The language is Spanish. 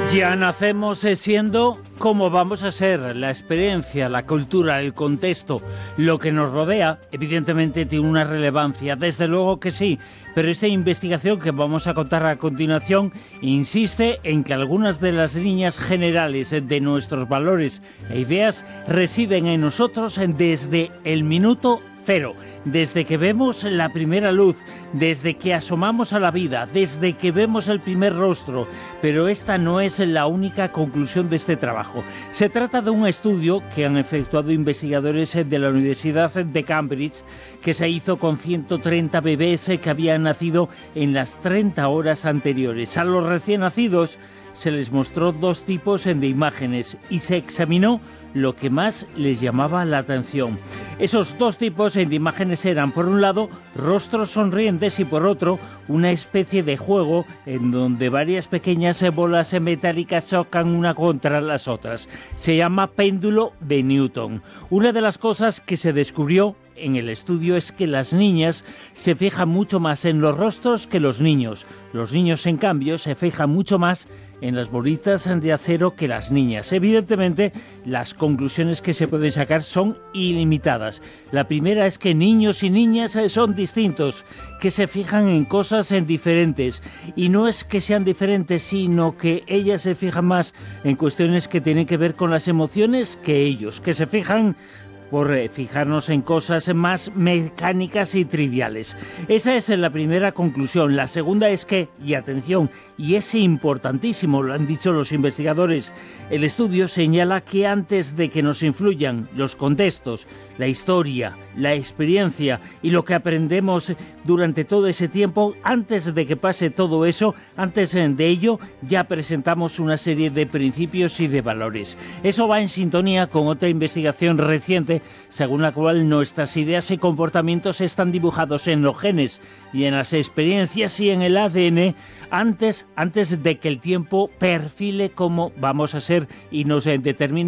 Ya nacemos siendo como vamos a ser. La experiencia, la cultura, el contexto, lo que nos rodea, evidentemente tiene una relevancia, desde luego que sí, pero esta investigación que vamos a contar a continuación insiste en que algunas de las líneas generales de nuestros valores e ideas residen en nosotros desde el minuto cero, desde que vemos la primera luz, desde que asomamos a la vida, desde que vemos el primer rostro. Pero esta no es la única conclusión de este trabajo. Se trata de un estudio que han efectuado investigadores de la Universidad de Cambridge, que se hizo con 130 bebés que habían nacido en las 30 horas anteriores. A los recién nacidos se les mostró dos tipos de imágenes y se examinó lo que más les llamaba la atención. Esos dos tipos de imágenes eran, por un lado, rostros sonrientes y por otro, una especie de juego en donde varias pequeñas bolas metálicas chocan una contra las otras. Se llama péndulo de Newton. Una de las cosas que se descubrió en el estudio es que las niñas se fijan mucho más en los rostros que los niños. Los niños, en cambio, se fijan mucho más en las bolitas de acero que las niñas. Evidentemente, las conclusiones que se pueden sacar son ilimitadas. La primera es que niños y niñas son distintos, que se fijan en cosas diferentes. Y no es que sean diferentes, sino que ellas se fijan más en cuestiones que tienen que ver con las emociones que ellos, que se fijan por fijarnos en cosas más mecánicas y triviales. Esa es la primera conclusión. La segunda es que, y atención, y es importantísimo, lo han dicho los investigadores, el estudio señala que antes de que nos influyan los contextos, la historia, la experiencia y lo que aprendemos durante todo ese tiempo, antes de que pase todo eso, antes de ello, ya presentamos una serie de principios y de valores. Eso va en sintonía con otra investigación reciente, según la cual nuestras ideas y comportamientos están dibujados en los genes y en las experiencias y en el ADN antes de que el tiempo perfile cómo vamos a ser y nos determine